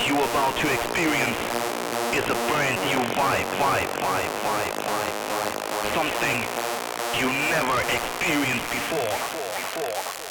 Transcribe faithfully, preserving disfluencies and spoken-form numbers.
you about to experience is a brand new vibe, vibe, vibe, vibe, vibe, vibe. Something you never experienced before.